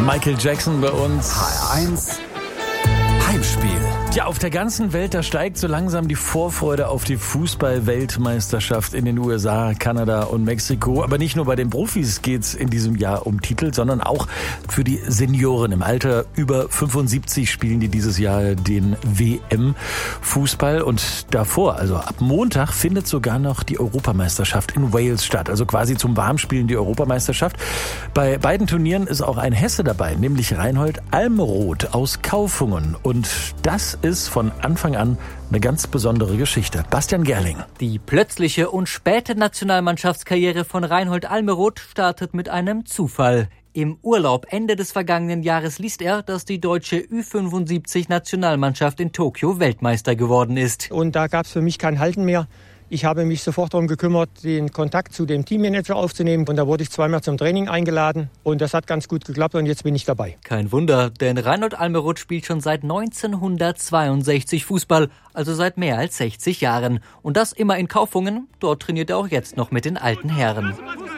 Michael Jackson bei uns. HR1 Heimspiel. Ja, auf der ganzen Welt, da steigt so langsam die Vorfreude auf die Fußball-Weltmeisterschaft in den USA, Kanada und Mexiko. Aber nicht nur bei den Profis geht's in diesem Jahr um Titel, sondern auch für die Senioren. Im Alter über 75 spielen die dieses Jahr den WM-Fußball. Und davor, also ab Montag, findet sogar noch die Europameisterschaft in Wales statt. Also quasi zum Warmspielen die Europameisterschaft. Bei beiden Turnieren ist auch ein Hesse dabei, nämlich Reinhold Almeroth aus Kaufungen. Und das ist von Anfang an eine ganz besondere Geschichte. Bastian Gerling. Die plötzliche und späte Nationalmannschaftskarriere von Reinhold Almeroth startet mit einem Zufall. Im Urlaub Ende des vergangenen Jahres liest er, dass die deutsche Ü75-Nationalmannschaft in Tokio Weltmeister geworden ist. Und da gab es für mich kein Halten mehr. Ich habe mich sofort darum gekümmert, den Kontakt zu dem Teammanager aufzunehmen. Und da wurde ich zweimal zum Training eingeladen. Und das hat ganz gut geklappt und jetzt bin ich dabei. Kein Wunder, denn Reinhold Almeroth spielt schon seit 1962 Fußball, also seit mehr als 60 Jahren. Und das immer in Kaufungen. Dort trainiert er auch jetzt noch mit den alten Herren.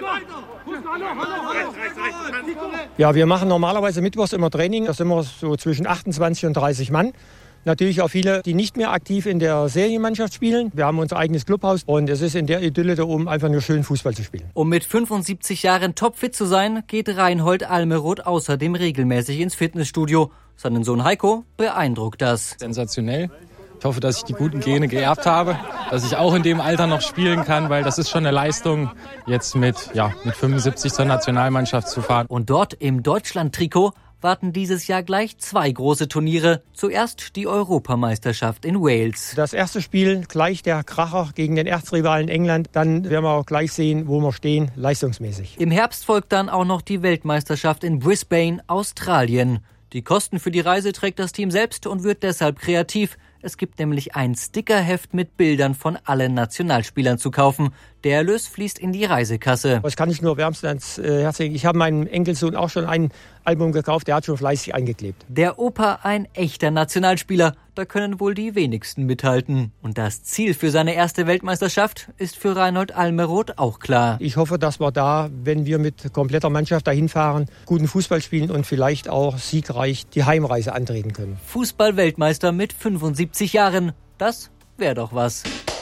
Ja, wir machen normalerweise mittwochs immer Training. Das sind wir so zwischen 28 und 30 Mann. Natürlich auch viele, die nicht mehr aktiv in der Serienmannschaft spielen. Wir haben unser eigenes Clubhaus und es ist in der Idylle da oben einfach nur schön, Fußball zu spielen. Um mit 75 Jahren topfit zu sein, geht Reinhold Almeroth außerdem regelmäßig ins Fitnessstudio. Seinen Sohn Heiko beeindruckt das. Sensationell. Ich hoffe, dass ich die guten Gene geerbt habe, dass ich auch in dem Alter noch spielen kann, weil das ist schon eine Leistung, jetzt mit 75 zur Nationalmannschaft zu fahren. Und dort im Deutschland-Trikot warten dieses Jahr gleich 2 große Turniere. Zuerst die Europameisterschaft in Wales. Das erste Spiel, gleich der Kracher gegen den Erzrivalen England. Dann werden wir auch gleich sehen, wo wir stehen, leistungsmäßig. Im Herbst folgt dann auch noch die Weltmeisterschaft in Brisbane, Australien. Die Kosten für die Reise trägt das Team selbst und wird deshalb kreativ. Es gibt nämlich ein Stickerheft mit Bildern von allen Nationalspielern zu kaufen. Der Erlös fließt in die Reisekasse. Das kann ich nur wärmstens ans Herz legen. Ich habe meinem Enkelsohn auch schon ein Album gekauft, der hat schon fleißig eingeklebt. Der Opa ein echter Nationalspieler, da können wohl die wenigsten mithalten. Und das Ziel für seine erste Weltmeisterschaft ist für Reinhold Almeroth auch klar. Ich hoffe, dass wir da, wenn wir mit kompletter Mannschaft dahin fahren, guten Fußball spielen und vielleicht auch siegreich die Heimreise antreten können. Fußball-Weltmeister mit 75 Jahren, das wäre doch was.